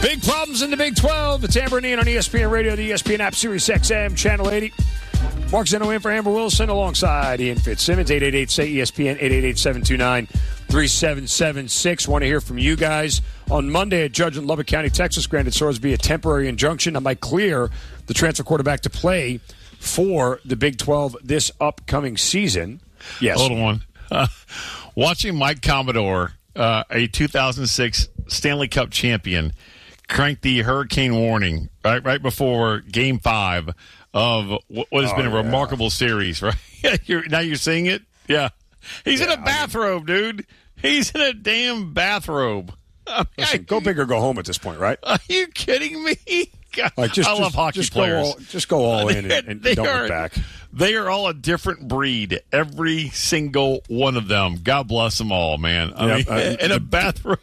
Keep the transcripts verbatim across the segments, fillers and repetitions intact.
Big problems in the Big twelve. It's Amber and Ian on E S P N Radio, the E S P N app, Sirius X M, Channel eighty. Mark Zeno in for Amber Wilson alongside Ian Fitzsimmons. eight eight eight, S A Y, E S P N, eight eight eight, seven two nine, three seven seven six. Want to hear from you guys. On Monday, a judge in Lubbock County, Texas, granted Sorsby a temporary injunction that might clear the transfer quarterback to play for the Big twelve this upcoming season. Yes. Hold on. Uh, watching Mike Commodore, uh, a two thousand six Stanley Cup champion, crank the hurricane warning right right before Game Five of what has oh, been a yeah. remarkable series. Right you're, now, you're seeing it. Yeah, he's yeah, in a bathrobe, I mean, dude. He's in a damn bathrobe. I mean, listen, go big or go home at this point, right? Are you kidding me? God, like just, I love just, hockey just players. Go all, just go all in and, and don't are, look back. They are all a different breed, every single one of them. God bless them all, man. I yep, mean, uh, in a bathrobe.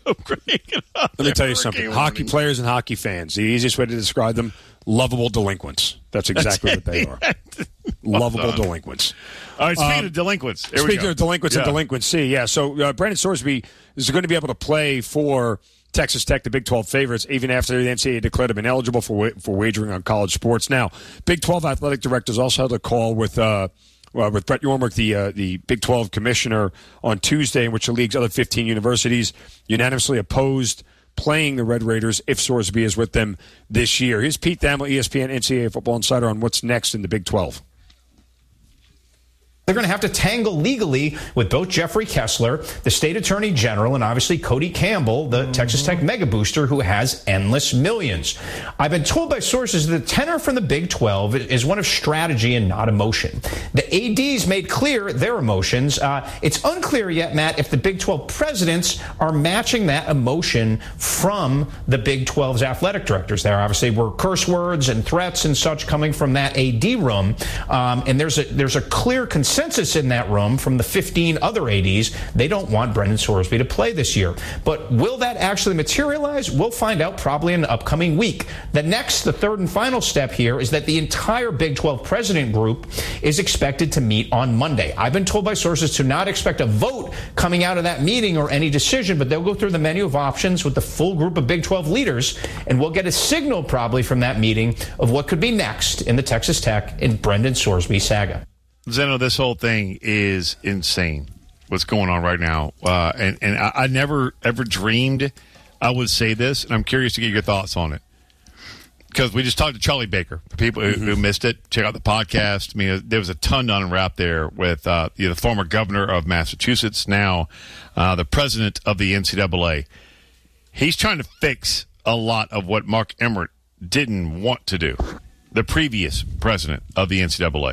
Let me tell you something. Warning. Hockey players and hockey fans, the easiest way to describe them, lovable delinquents. That's exactly That's what they are. well lovable done. delinquents. All right, speaking um, of delinquents. Speaking of delinquents yeah. and delinquency, yeah. So uh, Brandon Sorsby is going to be able to play for Texas Tech, the Big twelve favorites, even after the N C double A declared him ineligible for wa- for wagering on college sports. Now, Big twelve athletic directors also held a call with uh, uh, with Brett Yormark, the uh, the Big twelve commissioner, on Tuesday, in which the league's other fifteen universities unanimously opposed playing the Red Raiders if Sorsby is with them this year. Here's Pete Thamel, E S P N N C double A Football Insider, on what's next in the Big twelve. They're going to have to tangle legally with both Jeffrey Kessler, the state attorney general, and obviously Cody Campbell, the mm-hmm. Texas Tech mega booster who has endless millions. I've been told by sources that the tenor from the Big twelve is one of strategy and not emotion. The A Ds made clear their emotions. Uh, it's unclear yet, Matt, if the Big twelve presidents are matching that emotion from the Big twelve's athletic directors. There obviously were curse words and threats and such coming from that A D room, um, and there's a there's a clear consensus Consensus in that room from the fifteen other A Ds. They don't want Brendan Sorsby to play this year. But will that actually materialize? We'll find out probably in the upcoming week. The next, the third and final step here is that the entire Big twelve president group is expected to meet on Monday. I've been told by sources to not expect a vote coming out of that meeting or any decision, but they'll go through the menu of options with the full group of Big twelve leaders, and we'll get a signal probably from that meeting of what could be next in the Texas Tech and Brendan Sorsby saga. Zeno, this whole thing is insane. What's going on right now? Uh, and and I, I never, ever dreamed I would say this, and I'm curious to get your thoughts on it. Because we just talked to Charlie Baker. For people who, mm-hmm. who missed it, check out the podcast. I mean, there was a ton to unwrap there with uh, you know, the former governor of Massachusetts, now uh, the president of the N C double A. He's trying to fix a lot of what Mark Emmert didn't want to do, the previous president of the N C double A.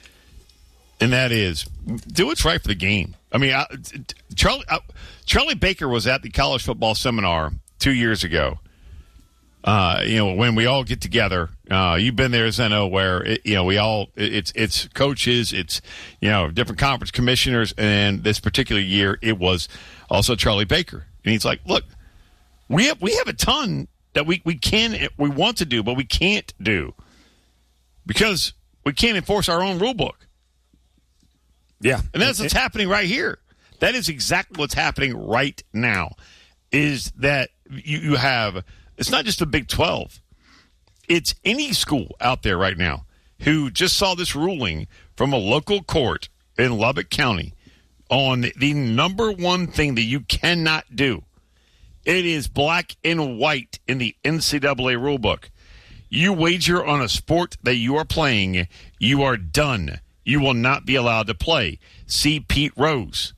And that is, do what's right for the game. I mean, I, Charlie I, Charlie Baker was at the college football seminar two years ago. Uh, you know, when we all get together, uh, you've been there, Zeno, where it, you know we all it's it's coaches, it's you know different conference commissioners, and this particular year it was also Charlie Baker, and he's like, look, we have we have a ton that we we can we want to do, but we can't do because we can't enforce our own rule book. Yeah. And that's what's happening right here. That is exactly what's happening right now, is that you, you have – it's not just the Big twelve. It's any school out there right now who just saw this ruling from a local court in Lubbock County on the number one thing that you cannot do. It is black and white in the N C double A rulebook. You wager on a sport that you are playing, you are done. You will not be allowed to play. See Pete Rose.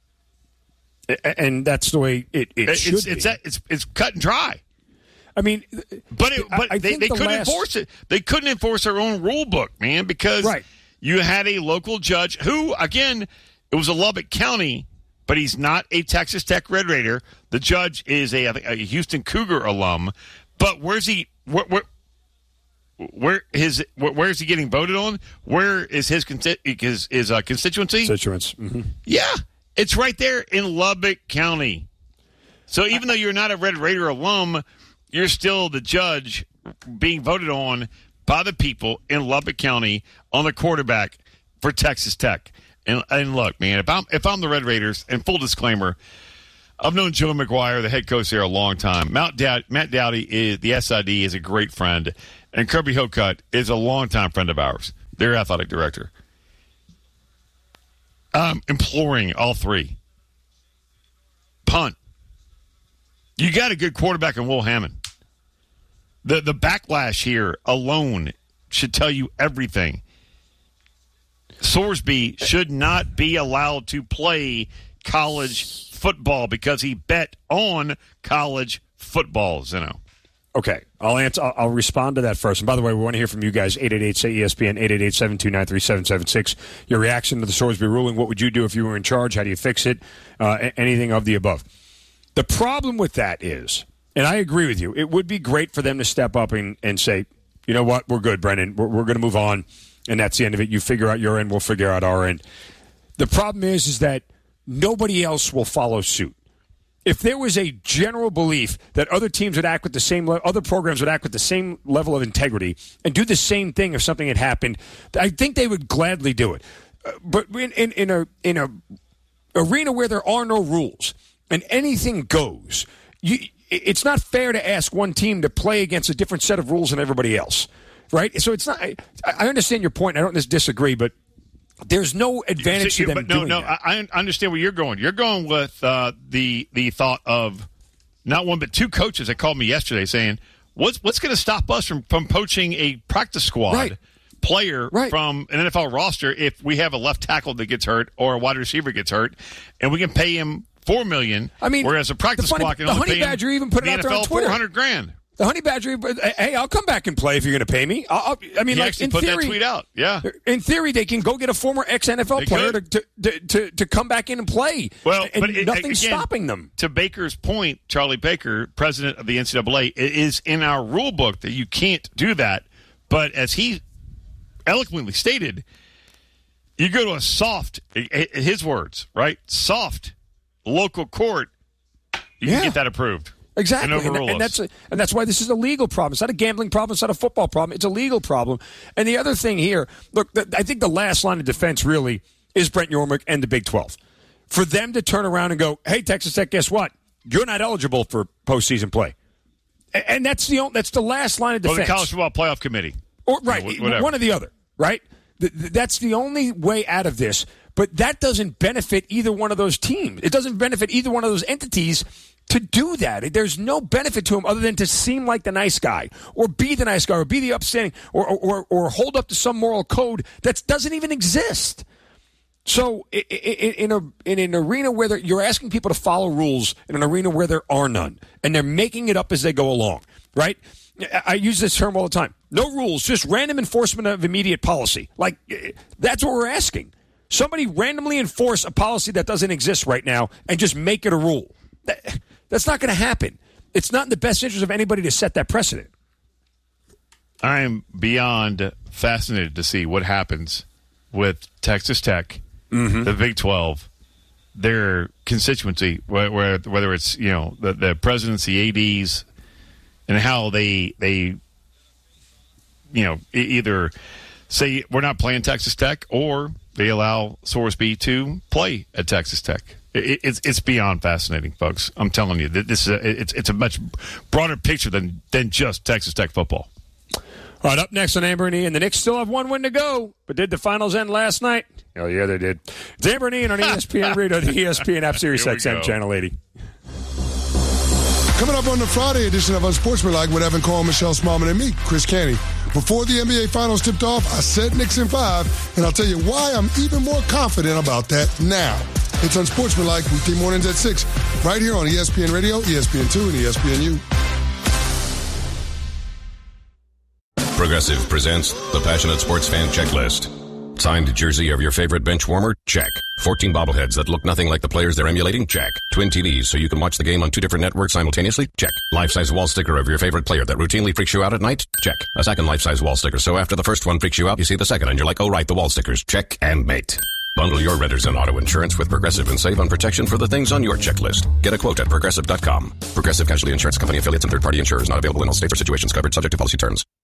And that's the way it, it it's, should it's, be. It's, it's, it's cut and dry. I mean, but it, but I, they, they the couldn't last... enforce it. They couldn't enforce their own rule book, man, because right. you had a local judge who, again, it was a Lubbock County, but he's not a Texas Tech Red Raider. The judge is a, a Houston Cougar alum. But where's he? Where, where, Where his where is he getting voted on? Where is his his, his uh, constituency? Constituents. Mm-hmm. Yeah, it's right there in Lubbock County. So even though you're not a Red Raider alum, you're still the judge being voted on by the people in Lubbock County on the quarterback for Texas Tech. And and look, man, if I'm if I'm the Red Raiders, and full disclaimer, I've known Joe McGuire, the head coach there, a long time. Matt, Dow- Matt Dowdy, is the S I D, is a great friend, and Kirby Hillcutt is a longtime friend of ours, their athletic director. I'm imploring all three. Punt. You got a good quarterback in Will Hammond. The the backlash here alone should tell you everything. Sorsby should not be allowed to play college football because he bet on college football, Zeno. Okay, I'll answer. I'll, I'll respond to that first. And by the way, we want to hear from you guys. eight eight eight, say E S P N, eight eight eight, seven two nine, three seven seven six. Your reaction to the Sorsby ruling. What would you do if you were in charge? How do you fix it? Uh, anything of the above. The problem with that is, and I agree with you, it would be great for them to step up and, and say, you know what, we're good, Brennan. We're, we're going to move on, and that's the end of it. You figure out your end, we'll figure out our end. The problem is, is that nobody else will follow suit. If there was a general belief that other teams would act with the same, le- other programs would act with the same level of integrity and do the same thing if something had happened, I think they would gladly do it. Uh, but in, in, in a in a arena where there are no rules and anything goes, you, it's not fair to ask one team to play against a different set of rules than everybody else, right? So it's not. I, I understand your point. I don't just disagree, but there's no advantage See, to them but no, doing no, that. I, I understand where you're going. You're going with uh, the the thought of not one but two coaches that called me yesterday saying, "What's what's going to stop us from, from poaching a practice squad Right. player Right. from an N F L roster if we have a left tackle that gets hurt or a wide receiver gets hurt, and we can pay him four million? I mean, whereas a practice the funny- squad can the only Honey pay him Badger even put it the out there N F L on Twitter. four hundred grand." The Honey Badger, hey, I'll come back and play if you're going to pay me. I'll, I'll, I mean, He like actually in put theory, that tweet out. Yeah. In theory, they can go get a former ex-N F L They player to, could. to, to, to come back in and play. Well, and but it, nothing's again, stopping them. To Baker's point, Charlie Baker, president of the N C double A, it is in our rule book that you can't do that. But as he eloquently stated, you go to a soft, his words, right? Soft local court, you Yeah. can get that approved. Exactly, And and, overrule and us. that's a, and that's why this is a legal problem. It's not a gambling problem. It's not a football problem. It's a legal problem. And the other thing here, look, the, I think the last line of defense really is Brent Yormark and the Big twelve. For them to turn around and go, "Hey, Texas Tech, guess what? You're not eligible for postseason play," and, and that's the only, that's the last line of Well, defense. the College Football Playoff Committee. Or, right, You know, whatever. one or the other, right? Th- th- That's the only way out of this. But that doesn't benefit either one of those teams. It doesn't benefit either one of those entities to do that. There's no benefit to him other than to seem like the nice guy or be the nice guy or be the upstanding or, or, or hold up to some moral code that doesn't even exist. So in, in, a, in an arena where you're asking people to follow rules, in an arena where there are none, and they're making it up as they go along, right? I use this term all the time. No rules, just random enforcement of immediate policy. Like, that's what we're asking. Somebody randomly enforce a policy that doesn't exist right now and just make it a rule. That, that's not going to happen. It's not in the best interest of anybody to set that precedent. I am beyond fascinated to see what happens with Texas Tech, mm-hmm. the Big twelve, their constituency, where, whether it's you know the, the presidents, the A Ds, and how they they you know either say we're not playing Texas Tech or they allow Sorsby to play at Texas Tech. It, it's it's beyond fascinating, folks. I'm telling you, this is a, it's it's a much broader picture than than just Texas Tech football. All right, up next on Amber and Ian. The Knicks still have one win to go, but did the finals end last night? Oh, yeah, they did. It's Amber and Ian on E S P N Radio, the E S P N app, Sirius X M, Channel eighty. Coming up on the Friday edition of Unsportsmanlike with Evan Cole, Michelle Smallman, and me, Chris Canty. Before the N B A Finals tipped off, I said Knicks in five, and I'll tell you why I'm even more confident about that now. It's Unsportsmanlike, weekday mornings at six, right here on E S P N Radio, E S P N two, and E S P N U. Progressive presents the Passionate Sports Fan Checklist. Signed jersey of your favorite bench warmer? Check. fourteen bobbleheads that look nothing like the players they're emulating? Check. Twin T Vs so you can watch the game on two different networks simultaneously? Check. Life-size wall sticker of your favorite player that routinely freaks you out at night? Check. A second life-size wall sticker so after the first one freaks you out, you see the second and you're like, oh right, the wall stickers. Check and mate. Bundle your renters and auto insurance with Progressive and save on protection for the things on your checklist. Get a quote at Progressive dot com. Progressive Casualty Insurance Company affiliates and third-party insurers not available in all states or situations covered subject to policy terms.